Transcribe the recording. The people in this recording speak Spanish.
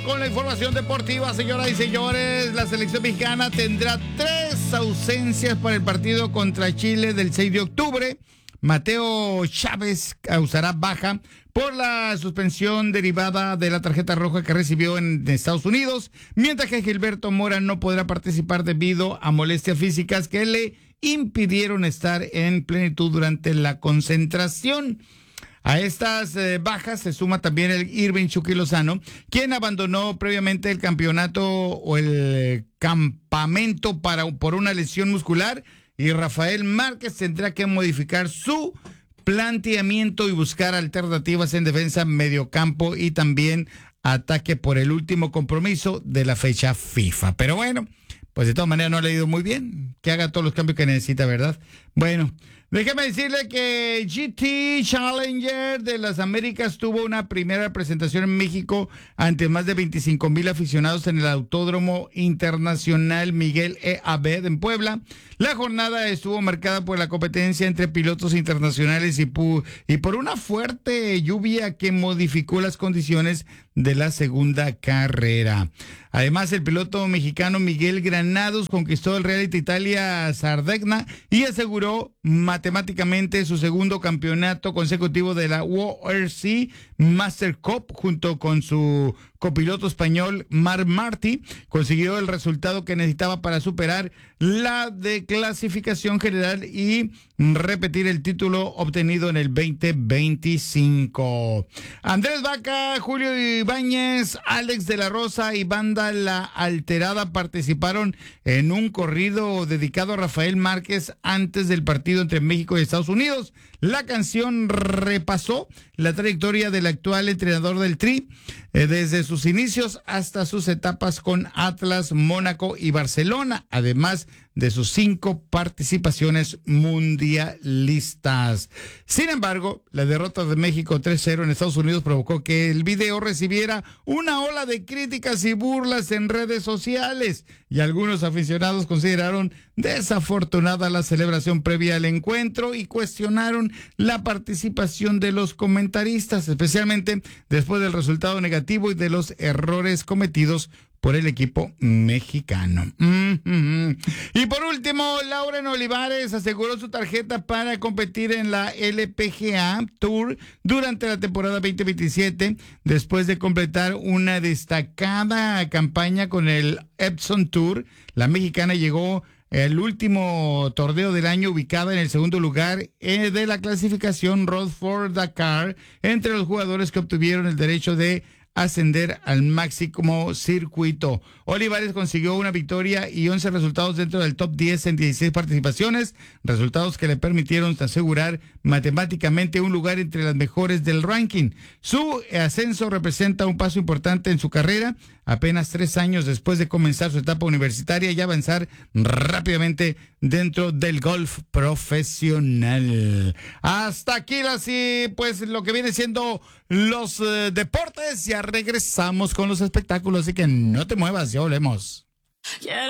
con la información deportiva, señoras y señores. La selección mexicana tendrá 3 ausencias para el partido contra Chile del 6 de octubre. Mateo Chávez causará baja por la suspensión derivada de la tarjeta roja que recibió en Estados Unidos, mientras que Gilberto Mora no podrá participar debido a molestias físicas que le impidieron estar en plenitud durante la concentración. A estas bajas se suma también el Irving Chucky Lozano, quien abandonó previamente el campeonato o el campamento por una lesión muscular, y Rafael Márquez tendrá que modificar su planteamiento y buscar alternativas en defensa, mediocampo y también ataque por el último compromiso de la fecha FIFA. Pero bueno, pues de todas maneras no le ha ido muy bien. Que haga todos los cambios que necesita, ¿verdad? Bueno, déjeme decirle que GT Challenger de las Américas tuvo una primera presentación en México ante más de 25,000 aficionados en el Autódromo Internacional Miguel E. Abed en Puebla. La jornada estuvo marcada por la competencia entre pilotos internacionales y por una fuerte lluvia que modificó las condiciones de la segunda carrera. Además, el piloto mexicano Miguel Granados conquistó el Reality Italia Sardegna y aseguró matemáticamente su segundo campeonato consecutivo de la WRC Master Cup junto con su copiloto español Marc Martí. Consiguió el resultado que necesitaba para superar la de clasificación general y repetir el título obtenido en el 2025. Andrés Vaca, Julio Ibáñez, Alex de la Rosa y Banda La Alterada participaron en un corrido dedicado a Rafael Márquez antes del partido entre México y Estados Unidos. La canción repasó la trayectoria del actual entrenador del Tri, desde sus inicios hasta sus etapas con Atlas, Mónaco y Barcelona, además de sus 5 participaciones mundialistas. Sin embargo, la derrota de México 3-0 en Estados Unidos provocó que el video recibiera una ola de críticas y burlas en redes sociales, y algunos aficionados consideraron desafortunada la celebración previa al encuentro y cuestionaron la participación de los comentaristas, especialmente después del resultado negativo y de los errores cometidos por el equipo mexicano. Y por último, Lauren Olivares aseguró su tarjeta para competir en la LPGA Tour durante la temporada 2027, después de completar una destacada campaña con el Epson Tour. La mexicana llegó el último torneo del año ubicada en el segundo lugar de la clasificación Road for Dakar entre los jugadores que obtuvieron el derecho de ascender al máximo circuito. Olivares consiguió una victoria y 11 resultados dentro del top 10 en 16 participaciones, resultados que le permitieron asegurar matemáticamente un lugar entre las mejores del ranking. Su ascenso representa un paso importante en su carrera, apenas 3 años después de comenzar su etapa universitaria y avanzar rápidamente dentro del golf profesional. Hasta aquí pues lo que viene siendo los deportes. Ya regresamos con los espectáculos, así que no te muevas, ya volvemos.